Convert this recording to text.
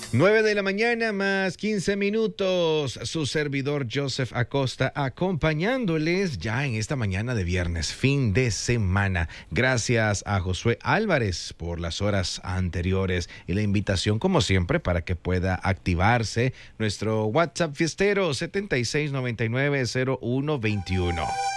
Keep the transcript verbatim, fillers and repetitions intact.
Nueve de la mañana más quince minutos. Su servidor Joseph Acosta acompañándoles ya en esta mañana de viernes, fin de semana. Gracias a Josué Álvarez por las horas anteriores y la invitación como siempre para que pueda activarse nuestro WhatsApp fiestero setenta y seis noventa y nueve cero uno veintiuno.